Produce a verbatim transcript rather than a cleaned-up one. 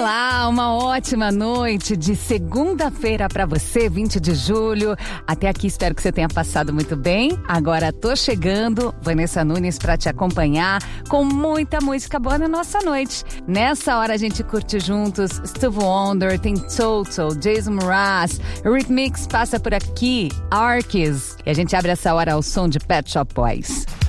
Olá, uma ótima noite de segunda-feira pra você, vinte de julho. Até aqui espero que você tenha passado muito bem. Agora tô chegando, Vanessa Nunes, pra te acompanhar com muita música boa na nossa noite. Nessa hora a gente curte juntos Stevie Wonder, tem Toto, Jason Mraz, Rhythmix passa por aqui, Arquis. E a gente abre essa hora ao som de Pet Shop Boys.